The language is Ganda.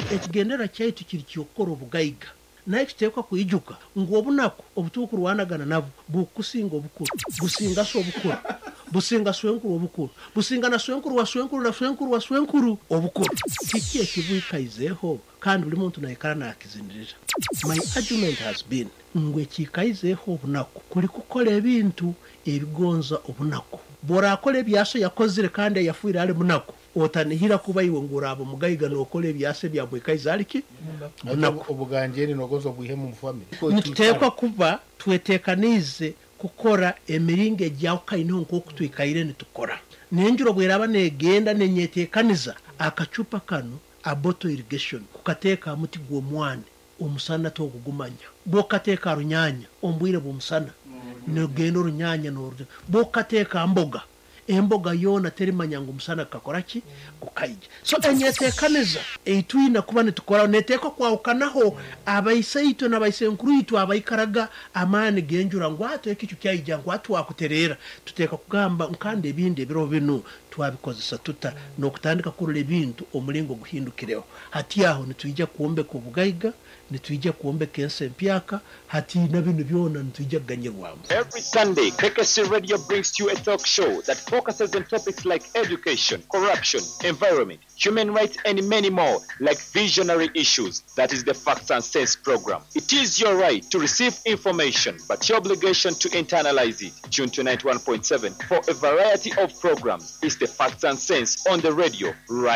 ekigendera kyaitu kiri kyokora obugaiga naye kiteekwa kuyijuka ng'obunaku obutuukurwanagana nabwo bukusinga obukulu businga so obukulu businga swenkuru obukulu businga na swenkuru wa swenkuru na swenkuru wa swenkuru obukulu kiki ekibwikaizeeho kandi buli muntu nayekara nakizindirira. My argument has been ngwe kikaizeeho obunaku kuli kukola ebintu ebigonza obunaku bw'orakola ebyaso yakozire kandi yafuire ali munaku otanihira kuba iwe ng'oraba omugaiga n'okola ebyase byabwekaiza aliki obuganjeri nogonza obwihemu mu family nituteekwa kuba tweteekaniize kukora emiringo egyawukaineho nk'okutwikaire nitukora n'enjura bw'eraba negenda nenyeteekaniza akacupa kano a bottle irrigation kukateeka ha muti gw'omwani omusana togugumanya bw'okateeka runyanya ombwire bw'omusana nogenda orunyanya bw'okateeka mboga emboga yona terimanya ngu omusana kakora ki gukaija so enyeteekaniza eitwina kuba nitukora neteekwa kwawukanaho abaisaito n'abaisenkuru itu abaikaraga amaani genjura ngu ato ekikyo kyaija ngu atwakutereera tuteeka kugamba nkande ebindi ebiro binu twabikozesa tuta n'okutandika kurula ebintu omulingo guhindukireho hati aho nitwijja kuwombeka obugaiga nitwijja kuwombeka ensi empyaka hati na bino byona nitwijja kuganyirwamu. Every Sunday, KKC Radio brings you a talk show that focuses on topics like education, corruption, environment, human rights, and many more, like visionary issues. That is the Facts and Sense program. It is your right to receive information, but your obligation to internalize it. Tune to 91.7 for a variety of programs. It's the Facts and Sense on the radio, right?